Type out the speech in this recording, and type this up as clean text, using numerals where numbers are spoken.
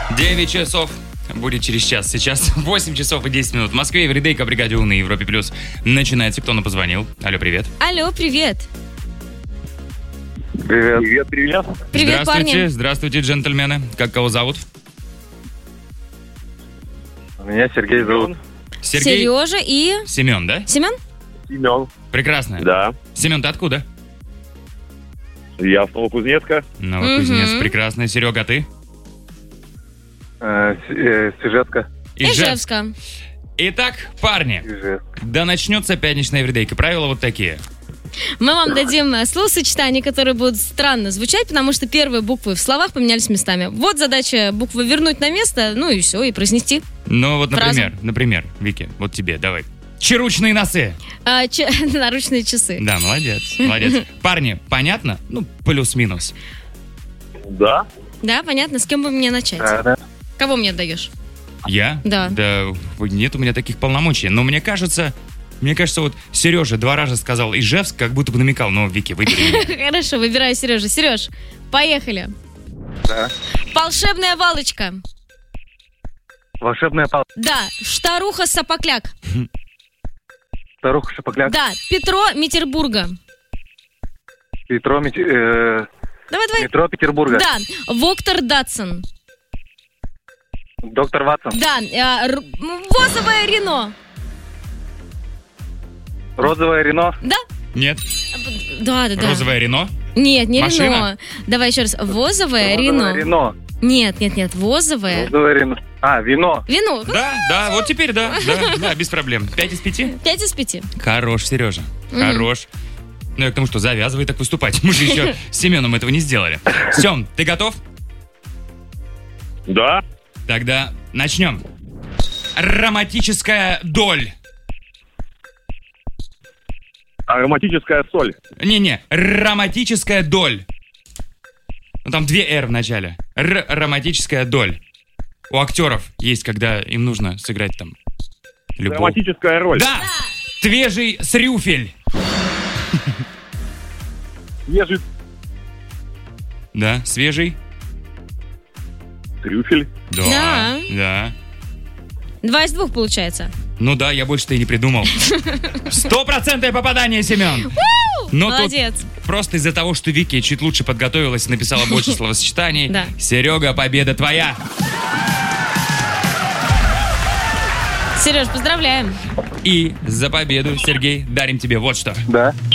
9 часов будет через час. Сейчас 8 часов и 10 минут. В Москве, Эвридей, Капригаде на Европе Плюс. Начинается. Кто нам позвонил? Алло, привет. Алло, привет. Привет. Привет, Здравствуйте, парни. здравствуйте, джентльмены. Как кого зовут? Меня Сергей зовут. Сергей. Сережа и... Семен, да? Семен? Семен. Прекрасно. Да. Семен, ты откуда? Я с Новокузнецка. Новокузнецк. Прекрасно. Серега, а ты? Сижетка. Ижевска. Итак, парни, да начнется пятничная Эвридейка. Правила вот такие. Мы вам дадим словосочетания, которые будут странно звучать, потому что первые буквы в словах поменялись местами. Вот задача буквы вернуть на место, ну и все, и произнести. Ну вот, Фразу. например, Вики, вот тебе, давай. Чаручные носы. Наручные часы. Да, молодец. Парни, понятно? Ну, плюс-минус. Да. Да, понятно. С кем бы мне начать? Да. Кого мне отдаешь? Я? Да. Да, нет у меня таких полномочий. Но мне кажется, вот Сережа 2 раза сказал Ижевск, как будто бы намекал. Но, Вики, выбери меня. Хорошо, выбираю Сережа. Сереж, поехали. Да. Волшебная валочка. Волшебная палка. Да. Штаруха-сапокляк. Старуха Шапокляк. Да. Петро Митербурга. Давай. Метро Петербурга. Да. Воктор Датсон. Доктор Ватсон. Да. Возовое Рено. Розовое Рено. Да? Нет? Да. Розовое Рено? Нет, не Машина? Рено. Давай еще раз. Возовое Рено. Рено. Нет. Возовое. Розовое Рено. Вино. Вино. Да, вот теперь да, без проблем. 5 из 5? 5 из 5. Хорош, Сережа, хорош. Ну, я к тому, что завязывай так выступать. Мы же еще с Семеном этого не сделали. Сем, ты готов? Да. Тогда начнем. Ароматическая доль. Ароматическая соль. Не, ароматическая доль. Ну, там 2 «р» в начале. Ароматическая доль. У актеров есть, когда им нужно сыграть там любовь. Драматическая роль. Да! Свежий срюфель. Свежий Да, свежий. трюфель. Да. 2 из 2 получается. Ну да, я больше-то и не придумал. 100% попадание, Семен. Но тут Молодец. просто из-за того, что Вики чуть лучше подготовилась, написала больше словосочетаний. Да. Серега, победа твоя. Сереж, поздравляем. И за победу, Сергей, дарим тебе вот что. Да.